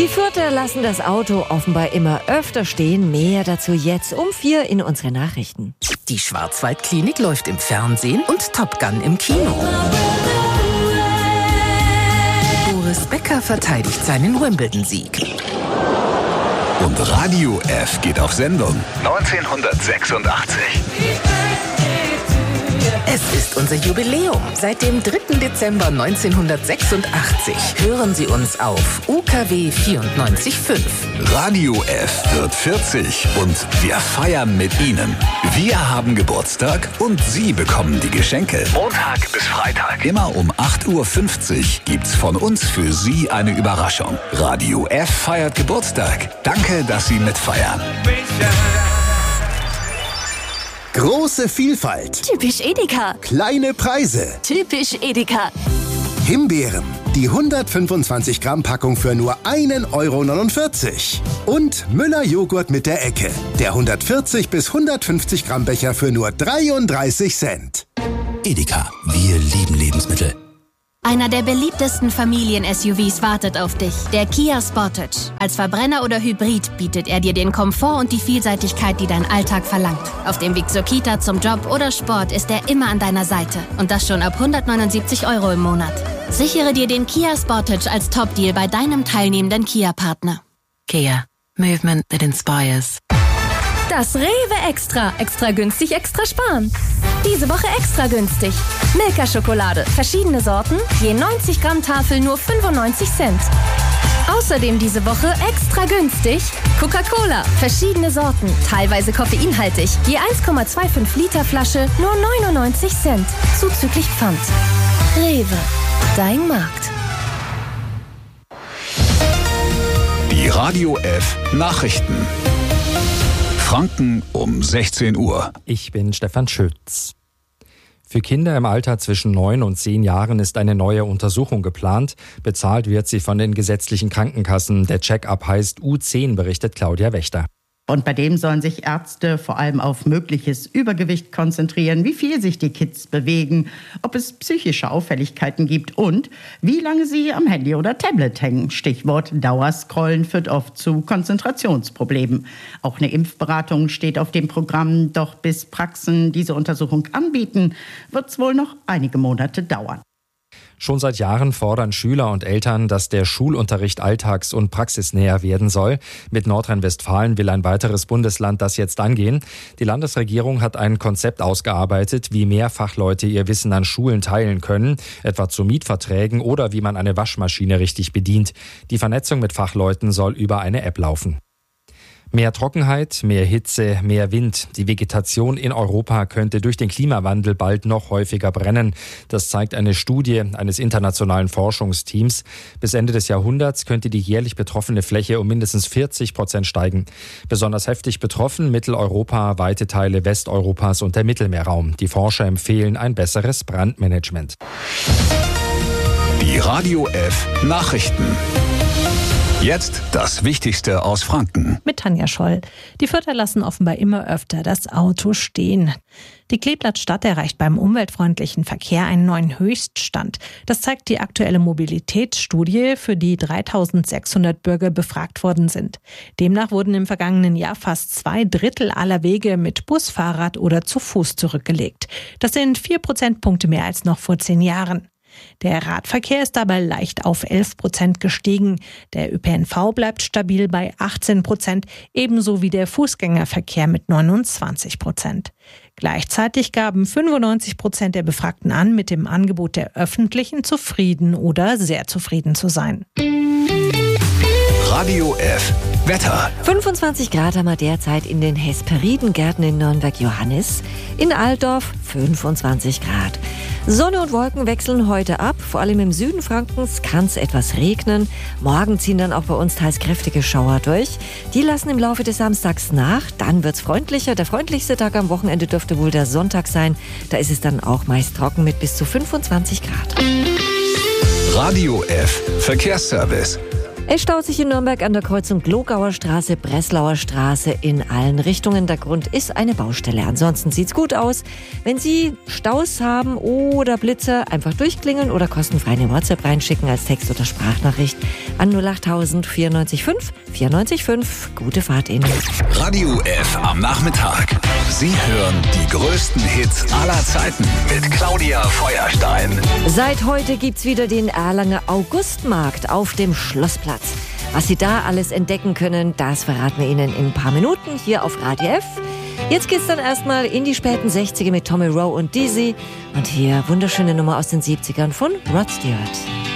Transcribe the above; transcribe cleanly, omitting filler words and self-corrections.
Die Fürther lassen das Auto offenbar immer öfter stehen. Mehr dazu jetzt um 4 in unsere Nachrichten. Die Schwarzwaldklinik läuft im Fernsehen und Top Gun im Kino. Boris Becker verteidigt seinen Wimbledon-Sieg. Und Radio F geht auf Sendung 1986. Es ist unser Jubiläum. Seit dem 3. Dezember 1986 hören Sie uns auf UKW 94.5. Radio F wird 40 und wir feiern mit Ihnen. Wir haben Geburtstag und Sie bekommen die Geschenke. Montag bis Freitag. Immer um 8.50 Uhr gibt's von uns für Sie eine Überraschung. Radio F feiert Geburtstag. Danke, dass Sie mitfeiern. Große Vielfalt. Typisch Edeka. Kleine Preise. Typisch Edeka. Himbeeren. Die 125 Gramm Packung für nur 1,49 €. Und Müller Joghurt mit der Ecke. Der 140 bis 150 Gramm Becher für nur 33 Cent. Edeka. Wir lieben Lebensmittel. Einer der beliebtesten Familien-SUVs wartet auf dich, der Kia Sportage. Als Verbrenner oder Hybrid bietet er dir den Komfort und die Vielseitigkeit, die dein Alltag verlangt. Auf dem Weg zur Kita, zum Job oder Sport ist er immer an deiner Seite. Und das schon ab 179 € im Monat. Sichere dir den Kia Sportage als Top-Deal bei deinem teilnehmenden Kia-Partner. Kia. Movement that inspires. Das Rewe Extra. Extra günstig, extra sparen. Diese Woche extra günstig. Milka-Schokolade. Verschiedene Sorten. Je 90 Gramm Tafel nur 95 Cent. Außerdem diese Woche extra günstig. Coca-Cola. Verschiedene Sorten. Teilweise koffeinhaltig. Je 1,25 Liter Flasche nur 99 Cent. Zuzüglich Pfand. Rewe. Dein Markt. Die Radio F Nachrichten. Franken um 16 Uhr. Ich bin Stefan Schütz. Für Kinder im Alter zwischen 9 und 10 Jahren ist eine neue Untersuchung geplant. Bezahlt wird sie von den gesetzlichen Krankenkassen. Der Check-up heißt U10, berichtet Claudia Wächter. Und bei dem sollen sich Ärzte vor allem auf mögliches Übergewicht konzentrieren, wie viel sich die Kids bewegen, ob es psychische Auffälligkeiten gibt und wie lange sie am Handy oder Tablet hängen. Stichwort Dauerscrollen führt oft zu Konzentrationsproblemen. Auch eine Impfberatung steht auf dem Programm, doch bis Praxen diese Untersuchung anbieten, wird es wohl noch einige Monate dauern. Schon seit Jahren fordern Schüler und Eltern, dass der Schulunterricht alltags- und praxisnäher werden soll. Mit Nordrhein-Westfalen will ein weiteres Bundesland das jetzt angehen. Die Landesregierung hat ein Konzept ausgearbeitet, wie mehr Fachleute ihr Wissen an Schulen teilen können, etwa zu Mietverträgen oder wie man eine Waschmaschine richtig bedient. Die Vernetzung mit Fachleuten soll über eine App laufen. Mehr Trockenheit, mehr Hitze, mehr Wind. Die Vegetation in Europa könnte durch den Klimawandel bald noch häufiger brennen. Das zeigt eine Studie eines internationalen Forschungsteams. Bis Ende des Jahrhunderts könnte die jährlich betroffene Fläche um mindestens 40% steigen. Besonders heftig betroffen Mitteleuropa, weite Teile Westeuropas und der Mittelmeerraum. Die Forscher empfehlen ein besseres Brandmanagement. Die Radio F Nachrichten. Jetzt das Wichtigste aus Franken. Mit Tanja Scholl. Die Fürther lassen offenbar immer öfter das Auto stehen. Die Kleeblatt-Stadt erreicht beim umweltfreundlichen Verkehr einen neuen Höchststand. Das zeigt die aktuelle Mobilitätsstudie, für die 3600 Bürger befragt worden sind. Demnach wurden im vergangenen Jahr fast 2/3 aller Wege mit Bus, Fahrrad oder zu Fuß zurückgelegt. Das sind 4 Prozentpunkte mehr als noch vor 10 Jahren. Der Radverkehr ist dabei leicht auf 11% gestiegen. Der ÖPNV bleibt stabil bei 18%, ebenso wie der Fußgängerverkehr mit 29%. Gleichzeitig gaben 95% der Befragten an, mit dem Angebot der Öffentlichen zufrieden oder sehr zufrieden zu sein. Radio F Wetter. 25 Grad haben wir derzeit in den Hesperidengärten in Nürnberg-Johannis. In Altdorf 25 Grad. Sonne und Wolken wechseln heute ab. Vor allem im Süden Frankens kann es etwas regnen. Morgen ziehen dann auch bei uns teils kräftige Schauer durch. Die lassen im Laufe des Samstags nach. Dann wird es freundlicher. Der freundlichste Tag am Wochenende dürfte wohl der Sonntag sein. Da ist es dann auch meist trocken mit bis zu 25 Grad. Radio F Verkehrsservice. Es staut sich in Nürnberg an der Kreuzung Glogauer Straße, Breslauer Straße in allen Richtungen. Der Grund ist eine Baustelle. Ansonsten sieht's gut aus. Wenn Sie Staus haben oder Blitzer, einfach durchklingeln oder kostenfrei eine WhatsApp reinschicken als Text- oder Sprachnachricht an 08000 94 5 94 5. Gute Fahrt Ihnen. Radio F am Nachmittag. Sie hören die größten Hits aller Zeiten mit Claudia Feuerstein. Seit heute gibt's wieder den Erlanger Augustmarkt auf dem Schlossplatz. Was Sie da alles entdecken können, das verraten wir Ihnen in ein paar Minuten hier auf Radio F. Jetzt geht's dann erstmal in die späten 60er mit Tommy Rowe und Dizzy. Und hier wunderschöne Nummer aus den 70ern von Rod Stewart.